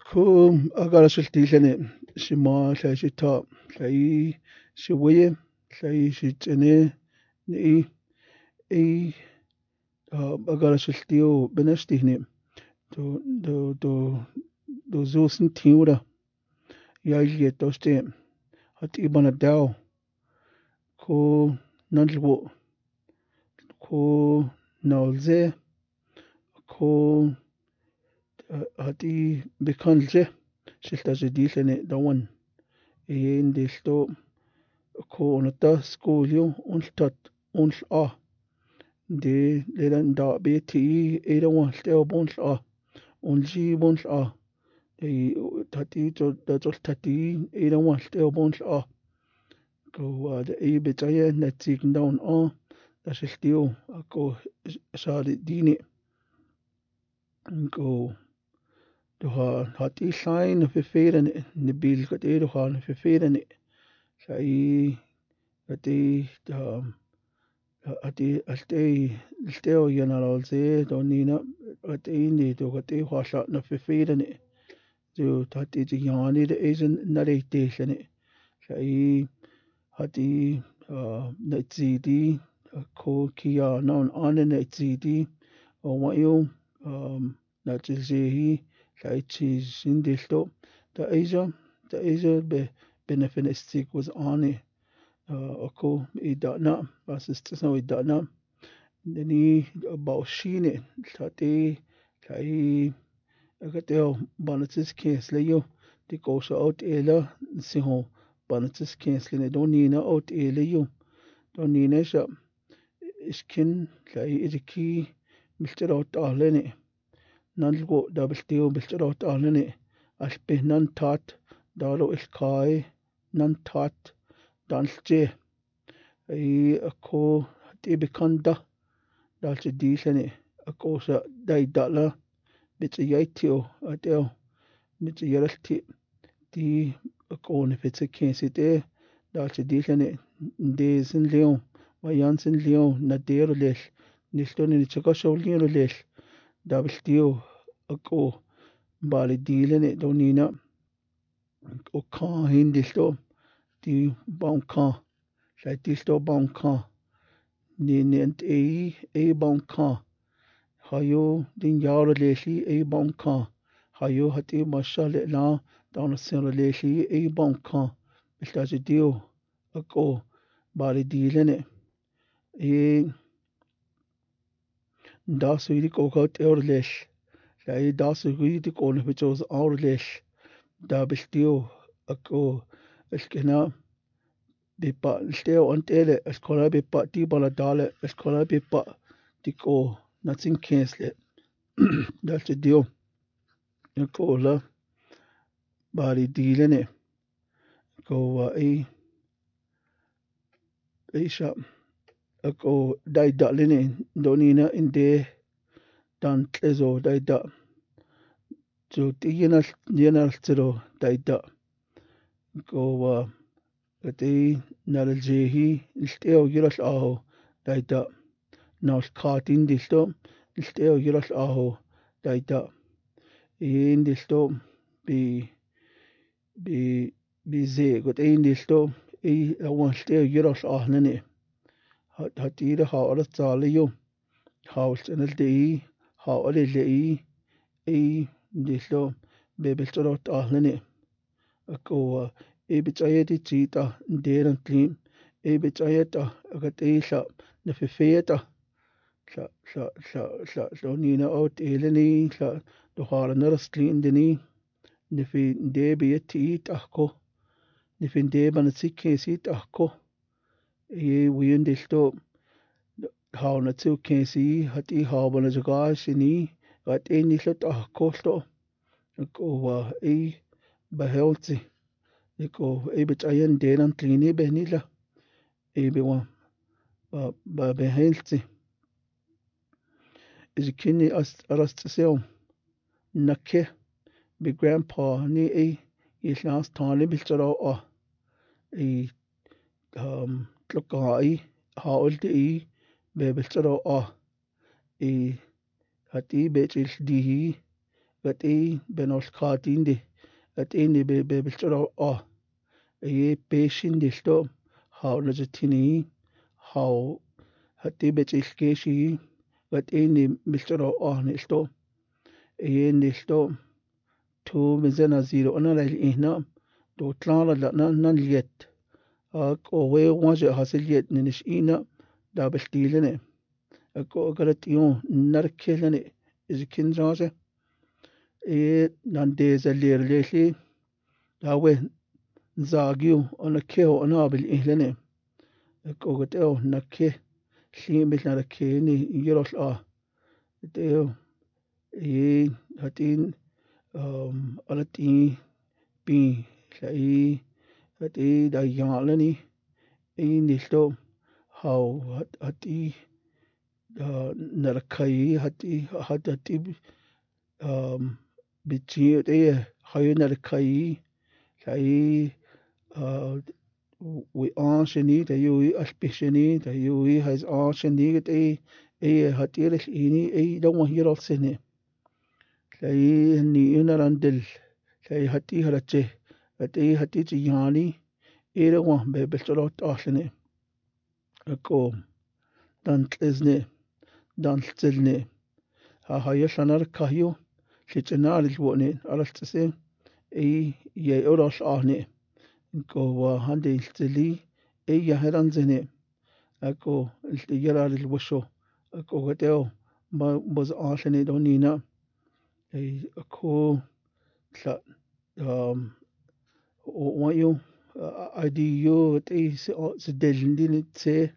Ko agara shiltilane shima tlai shita tlai shiwaye tlai shitsene ni i agara shiltio benestihne do zusen tiura yailye toste hat ibana dao ko nalwo ko nalze ko hati bekanlje shilta jidilene dawan indilto ko onata skolio ontat onla de ledan da beti era onlteo bonla onji bonla tati da tati era onlteo bonla ko de betaya natik down da shiltio ko sari dini ko du hat I llain y ffeferen ni bil gade du har y ffeferen llai gade ati alteo yana alze do nina gade ni do gade hwalla na ffeferen du tati di yani de eisen na reite llane llai hati na zidi ko kia naun ane na zidi o wayo na tilzehi llai chi sindilto da Asia benefinistik was ane ako I dana was ist das noch I dana ni baushine tate llai agateo banatis kesleyo di kosa out ela siho banatis keslene donina out eleyo donina sha iskin llai idiki milterot ahlene nalgo dabalteo bilterot ahlene alpe nan tat dalo ilkai nan tat dalje ako ti bekanda dalje dilene ako sa dai dala bitse yaitio ateo bitse yaralti ti ako ne fitse kensite dalje dilene ndesin leo wayansin leo nadero lel niltoni ni chakasho leo lel dabaltio ako bali dilene donina o ka hindilto di banka llai dilto banka ni ent banka hayo din yaro leshi banka hayo hati mashale la down sero leshi banka biltaji dio ako bali dilene da suidi ko kaut lesh llai da suidi ko ne bichos lesh da biltio ako الكنا بيبا التيو انتيلي الكولا بيبا تي بالا دالي الكولا بيبا تيكو ناتين كينسلي دالتي ديو الكولا بالي ديلني كوا اي شا اكو داي داليني دونينا اندي دان تلزو داي دا جو تيينا تلو داي دا كوا gati naljehi ilteo giral aho daita naul katin dilto ilteo giral aho daita indilto bi ze got indilto awan ilteo giral ahnane hatira haala tsaliyo haul tsanaldi haale lei dilto bebiltorot ahnane ako bitayeti chita deran tlim bitayeta agatila nefefeta la nina out eleni la dohara narastlin deni nefi debi yeti tahko nefi deba natsike si tahko wiyendilto hauna tsu kensi hati hawana jagashini at enillo tahko to ko wa bahelti Iko bitsayan denan tlini benila biwa ba behelti izikini arastaseo nakke bi grandpa ni I last tani biltsaro I tlokai haolti be biltsaro I hati betil dihi benol kaatindi bebilchoro peeshindi sto how najatini how bechilkeshi bilchoro nisto nisto to mizena zero ona ihna do tlala na nan liet we waje hasiliet nish ina da bestilene galatio narkelene izkin jaje nan deze lerleli dawe zagiu ona keo ona bil ihlene gateo nakke limil na keni yirol teo hatin alati bi lai da yalani nisto how hati narakai hati bichi hayo narakai lai we aasheni da yui alpisheni da yui has aasheni hatir ini don't want here sene lai ni unarandel lai hati harache hati yani wa bebelot aashene ko dan tlzne hayo shanar kahyo lichenar ilwone alaltse ye oral ahne ko hande iltli heran zene ako yarar ilwasho ako gateo boz aashene donina ako tla wayo IDU se delindin tse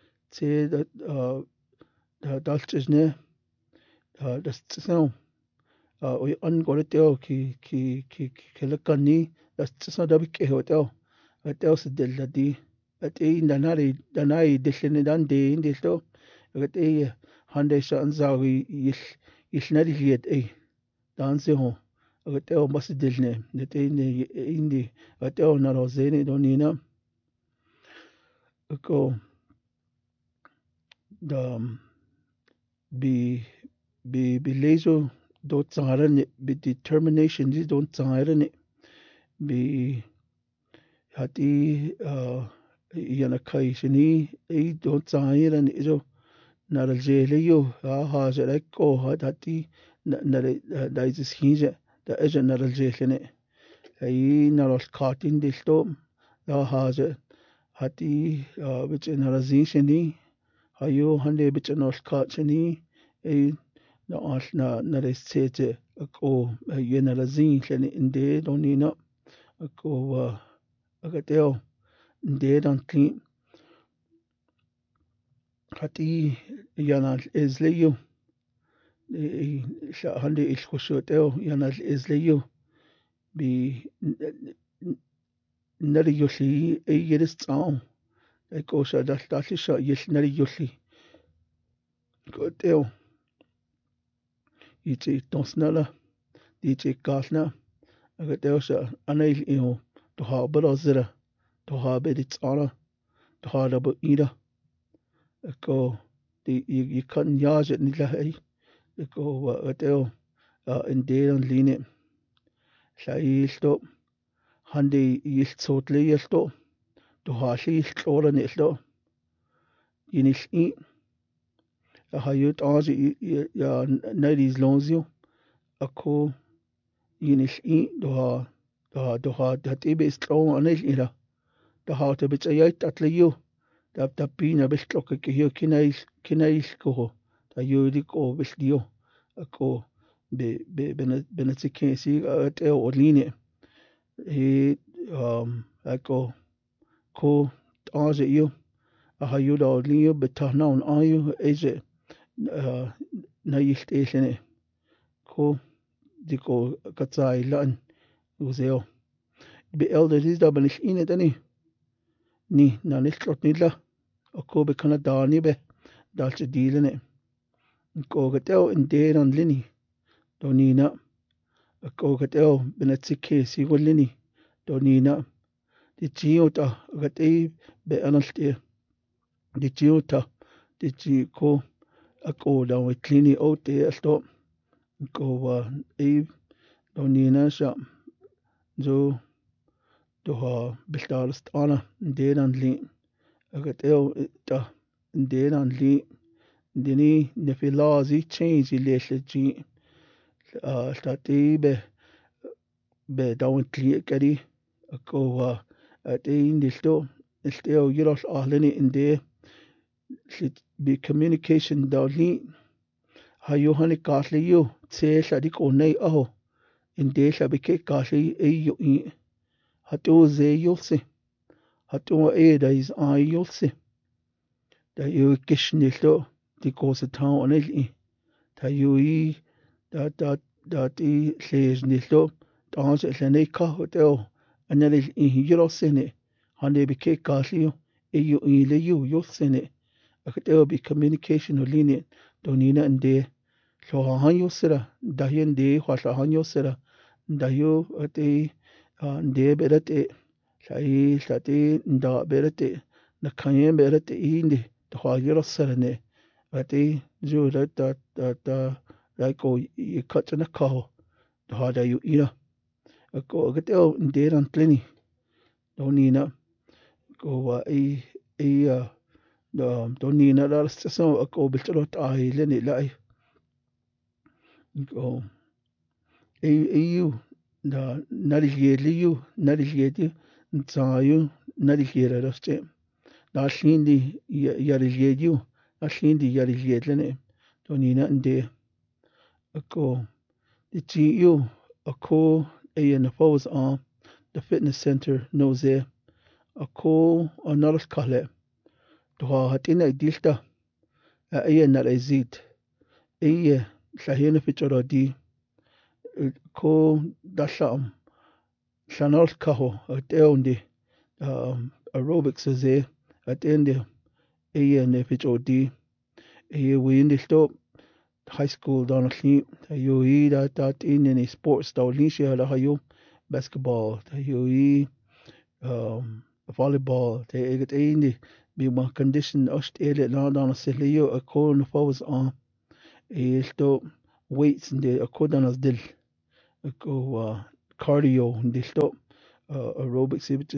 dalchne das tsno we angoleteo ki kelakani das tsno da bike hoteo se deladi danai deshne dan de indesto hande shan zawi yishnari liet dan se ho gateo mas delne indi gateo na rozene donina ko da be laser dot zaharen be determination die don't zaharen be hati yana kai shini don't zaharen iso narajele yo ha jere ko hati da is hinje da is narajele ai naral katin disto da haje hati which narazin shini hayo hande which naral katini na resete ko yenarazin shini inde donina ko agateo inde dan clean hati yana izleyo hande ilkhusoteo yana izleyo be nari yoli yeris tsao ko sha daltali sha yel nari yoli ko teo ichi tosnala ichi kalna agateo sha anail iho to ha balazira to ha beditsara to ha da ida ko you kan yaje nila ai ko agateo inde on line Llaildo hande yiltsotle yeldo to hali yiltlora neldo yinil'i hayut aji ya nairis lonzio ako yinil'i do ha tibe istlo anel ira do ha te bitayait atleyo da pina bestlokke ke yo kinail ko da yodi ko besdio ako benetsikesi ate oline ako ko aje yo hayo da oline betahna on ayo eje na yiltesene ko diko katsai lan useo be elder is da benish ine tani ni na nislot nila ako be kanada ni be dalche dilene ko gateo inderan lini donina ko gateo benetsike sigolini donina di chiota gatei be analte di chiota di chi ko ako da witlini ote asto ko e do nina sha zo do ha biltalst ana de an li agat eo ta de an li dini ne fi lazi change le ji sta ti be dawn tli kadi ko at ein dilto isteo yiros ahleni inde be communication da li ha yo hani kasli yo se sha di ko nei aho inde sha be ke kasli e yo i hatu ze yo se hatu e da is a yo se da yo kishnilto di ko se town oneli ta yo i da ti lles nilto ta se llane ka hotel anele I yiro sene hande be ke kasli e yo I le yo sene there be communication o line donina ande so hanyo sira da yende wa sa hanyo sira da yo ate ande berate sai sate nda berate na kanye berate inde to ha yoro sira ne ate jo da ko I kachana ka to ha da yo ina ko gate inde ran pleni donina ko wa Tony na dar station ko biltelo ai leni lai ko eu da narigieliu narigieti tsayu narigiera raste da shindi yarigiedu a shindi yarigietlene Tony na inde ko ti you a ko a na pose on the fitness center knows there a ko another kale to hatina dilta a na rezit eye llahina fichoro di ko dasham shanol kaho at eondi aerobics ze at ende eye ne ficho di eye windi sto high school down a yo I that in any sports da lisha la hayo basketball yo I volleyball te eget ende be one condition ost ele la down a selio a ko no focus on sto weights de a ko down as dil go cardio and they stop aerobics